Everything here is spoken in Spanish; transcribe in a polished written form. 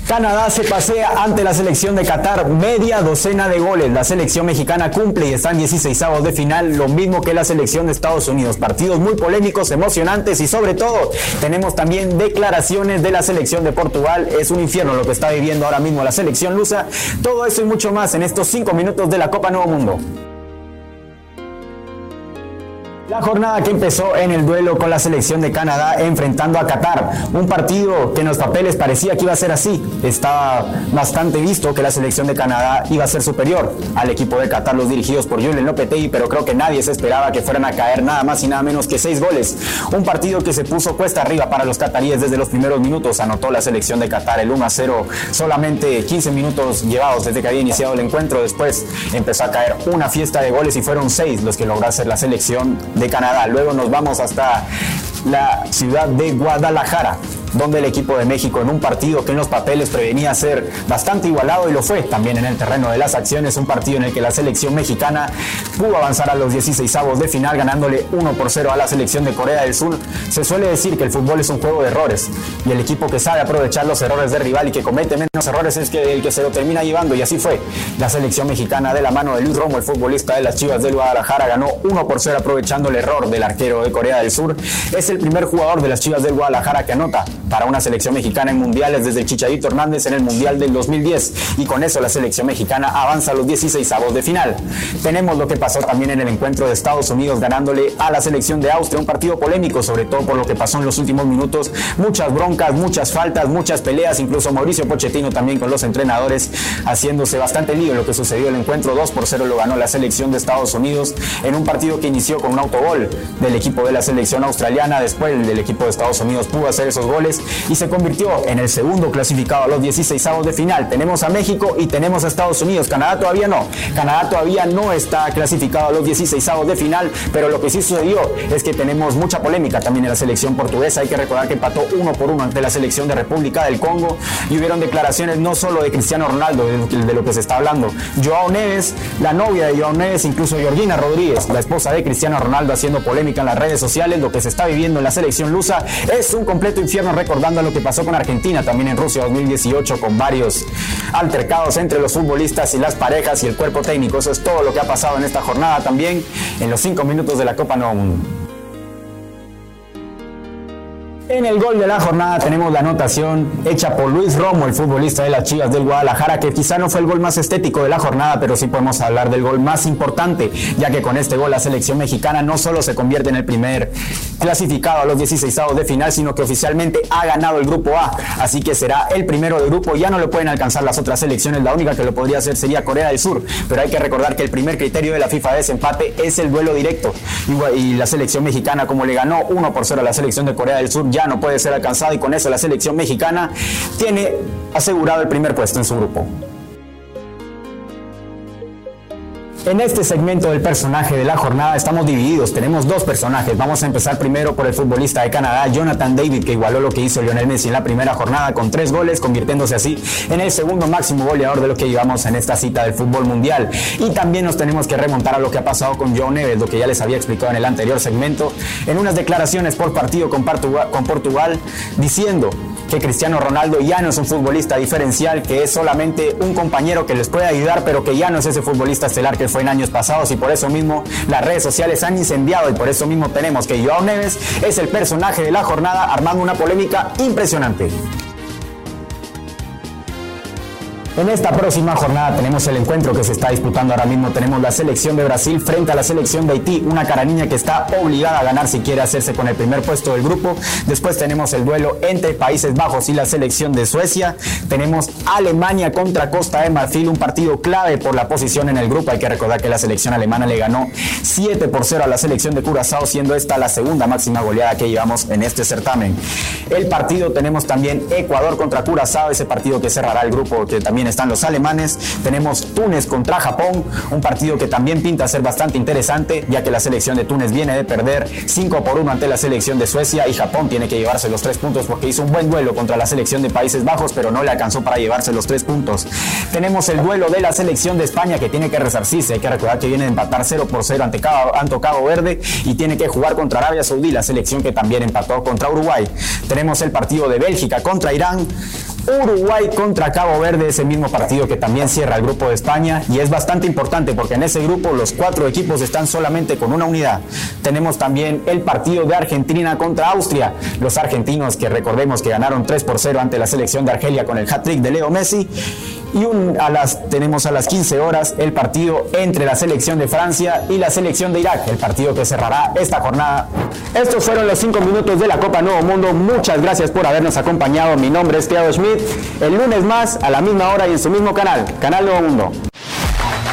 Canadá se pasea ante la selección de Qatar, media docena de goles. La selección mexicana cumple y está en 16avos de final, lo mismo que la selección de Estados Unidos. Partidos muy polémicos, emocionantes y sobre todo tenemos también declaraciones de la selección de Portugal. Es un infierno lo que está viviendo ahora mismo la selección lusa. Todo eso y mucho más en estos 5 minutos de la Copa Nuevo Mundo. La jornada que empezó en el duelo con la selección de Canadá enfrentando a Qatar, un partido que en los papeles parecía que iba a ser así. Estaba bastante visto que la selección de Canadá iba a ser superior al equipo de Qatar, los dirigidos por Julen Lopetegui, pero creo que nadie se esperaba que fueran a caer nada más y nada menos que 6 goles. Un partido que se puso cuesta arriba para los cataríes desde los primeros minutos. Anotó la selección de Qatar el 1-0, solamente 15 minutos llevados desde que había iniciado el encuentro. Después empezó a caer una fiesta de goles y fueron 6 los que logró hacer la selección de Canadá. Luego nos vamos hasta la ciudad de Guadalajara, donde el equipo de México, en un partido que en los papeles prevenía ser bastante igualado, y lo fue también en el terreno de las acciones, un partido en el que la selección mexicana pudo avanzar a los 16avos de final ganándole 1-0 a la selección de Corea del Sur. Se suele decir que el fútbol es un juego de errores y el equipo que sabe aprovechar los errores del rival y que comete menos errores es el que se lo termina llevando, y así fue. La selección mexicana de la mano de Luis Romo, el futbolista de las Chivas del Guadalajara, ganó 1-0 aprovechando el error del arquero de Corea del Sur. Es el primer jugador de las Chivas del Guadalajara que anota para una selección mexicana en mundiales desde Chicharito Hernández en el Mundial del 2010, y con eso la selección mexicana avanza a los 16avos de final. Tenemos lo que pasó también en el encuentro de Estados Unidos ganándole a la selección de Austria, un partido polémico sobre todo por lo que pasó en los últimos minutos, muchas broncas, muchas faltas, muchas peleas, incluso Mauricio Pochettino también con los entrenadores haciéndose bastante lío en lo que sucedió el encuentro. 2-0 lo ganó la selección de Estados Unidos en un partido que inició con un autogol del equipo de la selección australiana. Después del equipo de Estados Unidos pudo hacer esos goles y se convirtió en el segundo clasificado a los 16avos de final. Tenemos a México y tenemos a Estados Unidos. Canadá todavía no. Canadá todavía no está clasificado a los 16avos de final, pero lo que sí sucedió es que tenemos mucha polémica también en la selección portuguesa. Hay que recordar que empató 1-1 ante la selección de República del Congo, y hubieron declaraciones no solo de Cristiano Ronaldo, de lo que se está hablando, Joao Neves, la novia de Joao Neves, incluso Georgina Rodríguez, la esposa de Cristiano Ronaldo, haciendo polémica en las redes sociales. Lo que se está viviendo en la selección lusa es un completo infierno, recordando lo que pasó con Argentina también en Rusia 2018, con varios altercados entre los futbolistas y las parejas y el cuerpo técnico. Eso es todo lo que ha pasado en esta jornada también en los 5 minutos de la Copa Nuevo Mundo. En el gol de la jornada tenemos la anotación hecha por Luis Romo, el futbolista de las Chivas del Guadalajara, que quizá no fue el gol más estético de la jornada, pero sí podemos hablar del gol más importante, ya que con este gol la selección mexicana no solo se convierte en el primer clasificado a los 16avos de final, sino que oficialmente ha ganado el grupo A, así que será el primero del grupo. Ya no lo pueden alcanzar las otras selecciones, la única que lo podría hacer sería Corea del Sur, pero hay que recordar que el primer criterio de la FIFA de desempate es el duelo directo, y la selección mexicana, como le ganó 1-0 a la selección de Corea del Sur, ya no puede ser alcanzado, y con eso la selección mexicana tiene asegurado el primer puesto en su grupo. En este segmento del personaje de la jornada estamos divididos, tenemos 2 personajes. Vamos a empezar primero por el futbolista de Canadá, Jonathan David, que igualó lo que hizo Lionel Messi en la primera jornada con 3 goles, convirtiéndose así en el segundo máximo goleador de lo que llevamos en esta cita del fútbol mundial. Y también nos tenemos que remontar a lo que ha pasado con Joao Neves, lo que ya les había explicado en el anterior segmento, en unas declaraciones por partido con Portugal, diciendo que Cristiano Ronaldo ya no es un futbolista diferencial, que es solamente un compañero que les puede ayudar, pero que ya no es ese futbolista estelar que fue en años pasados, y por eso mismo las redes sociales han incendiado, y por eso mismo tenemos que Joao Neves es el personaje de la jornada, armando una polémica impresionante. En esta próxima jornada tenemos el encuentro que se está disputando ahora mismo. Tenemos la selección de Brasil frente a la selección de Haití, una cara niña que está obligada a ganar si quiere hacerse con el primer puesto del grupo. Después tenemos el duelo entre Países Bajos y la selección de Suecia. Tenemos Alemania contra Costa de Marfil, un partido clave por la posición en el grupo. Hay que recordar que la selección alemana le ganó 7-0 a la selección de Curazao, siendo esta la segunda máxima goleada que llevamos en este certamen. El partido tenemos también Ecuador contra Curazao, ese partido que cerrará el grupo, que también están los alemanes. Tenemos Túnez contra Japón, un partido que también pinta ser bastante interesante, ya que la selección de Túnez viene de perder 5-1 ante la selección de Suecia, y Japón tiene que llevarse los 3 puntos porque hizo un buen duelo contra la selección de Países Bajos, pero no le alcanzó para llevarse los 3 puntos. Tenemos el duelo de la selección de España, que tiene que resarcirse. Hay que recordar que viene de empatar 0-0 ante Cabo Verde, y tiene que jugar contra Arabia Saudí, la selección que también empató contra Uruguay. Tenemos el partido de Bélgica contra Irán, Uruguay contra Cabo Verde, ese mismo partido que también cierra el grupo de España, y es bastante importante porque en ese grupo los 4 equipos están solamente con una unidad. Tenemos también el partido de Argentina contra Austria, los argentinos que recordemos que ganaron 3-0 ante la selección de Argelia con el hat-trick de Leo Messi. Y tenemos a las 15 horas el partido entre la selección de Francia y la selección de Irak, el partido que cerrará esta jornada. Estos fueron los 5 minutos de la Copa Nuevo Mundo. Muchas gracias por habernos acompañado. Mi nombre es Thiago Schmidt. El lunes más, a la misma hora y en su mismo canal, Canal Nuevo Mundo.